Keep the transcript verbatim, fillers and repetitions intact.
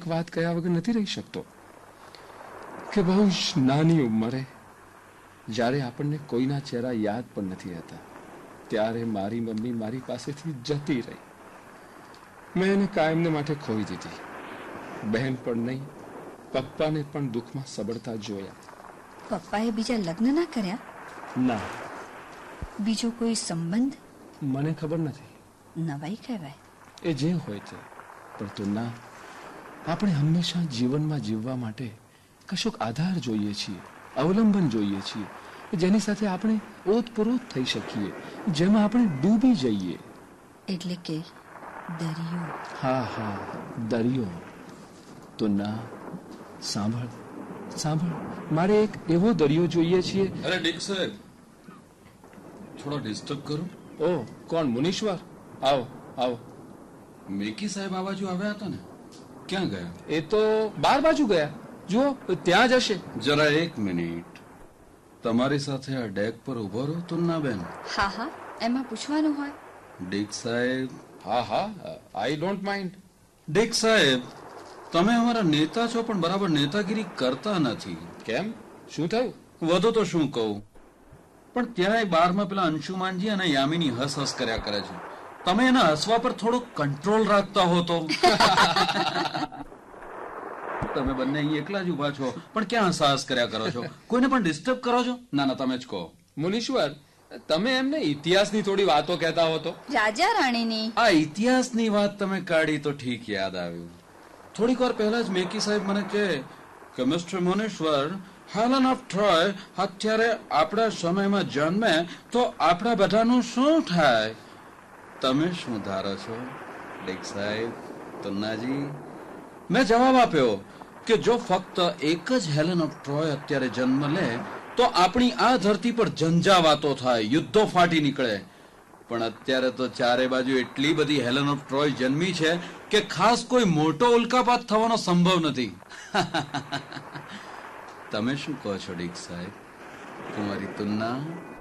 વાત કયા વગર નથી રહી શકતો કે બહુ જ નાની ઉંમરે જ્યારે આપણને કોઈના ચહેરા યાદ પણ નથી રહેતા ત્યારે મારી મમ્મી મારી પાસેથી જતી રહી. મેં એને કાયમને માટે ખોઈ દીધી. બહેન પણ નહીં, પપ્પાને પણ દુઃખમાં સબળતા જોયા. પપ્પાએ બીજા લગ્ન ના કર્યા? ના. બીજો કોઈ સંબંધ? મને ખબર નથી. નવાઈ કહેવાય. એ જે હોય તે, પણ તો ના, આપણે હંમેશા જીવનમાં જીવવા માટે કશોક આધાર જોઈએ છીએ, અવલંબન જોઈએ છીએ, જેની સાથે આપણે ઓતપ્રોત થઈ શકીએ, જેમાં આપણે ડૂબી જઈએ. એટલે કે દરિયો. હા હા, દરિયો. તો ના, સાંભળ સાંભળ, મારે એક એવો દરિયો જોઈએ છીએ. અરે ડીક સાહેબ, થોડા ડિસ્ટર્બ કરું? ઓ, કોણ? મુનીશ્વર, આવો આવો. મેકી સાહેબ આ બાજુ આવ્યા હતા ને, ક્યાં ગયા? એ તો બાર બાજુ ગયા, જુઓ ત્યાં જ હશે. જરા એક મિનિટ, તમારી સાથે આ ડેક પર ઉભો રહો તુન્ના બેન. હા હા, એમાં પૂછવાનું હોય? ડીક સાહેબ. હા હા, આઈ ડોન્ટ માઇન્ડ. ડીક સાહેબ, તમે અમારા નેતા છો પણ બરાબર નેતાગીરી કરતા નથી. કેમ? શું થયું? વધુ તો શું કહું, પણ ત્યાંય બારમાં પેલા અંશુમાનજી અને યામિની હસ હસ કર્યા કરે છે. તમે એના હસવા પર થોડો કંટ્રોલ રાખતા હો તો. તમે બંને અહીં એકલા જ ઉભા છો પણ ક્યાં હસાહસ કર્યા કરો છો? કોઈને પણ ડિસ્ટર્બ કરો છો? ના ના, તમે જ કહો. મુનીશ્વર, તમે એમને ઇતિહાસની થોડી વાતો કહેતા હો તો. રાજા રાણીની. આ ઇતિહાસની વાત તમે કાઢી તો ઠીક યાદ આવ્યું. થોડીક વાર પહેલા જ મેકી સાહેબ મને કહે કે મિસ્ટર મુનીશ્વર, હેલન ઓફ ટ્રોય અત્યારે આપણા સમયમાં જન્મે તો આપણા બધાનું શું થાય? તમે શું ધારો છો ડીક સાહેબ? તન્નાજી, મેં જવાબ આપ્યો કે જો ફક્ત એક જ હેલન ઓફ ટ્રોય અત્યારે જન્મ લે તો આપણી આ ધરતી પર ઝંઝાવાતો થાય, યુદ્ધો ફાટી નીકળે. પણ અત્યારે તો ચારે બાજુ એટલી બધી હેલન ઓફ ટ્રોય જન્મી છે કે ખાસ કોઈ મોટો ઉલ્કાપાત થવાનો સંભવ નથી. તમે શું કહો છો ડીક સાહેબ? કુંવરી તુન્ના?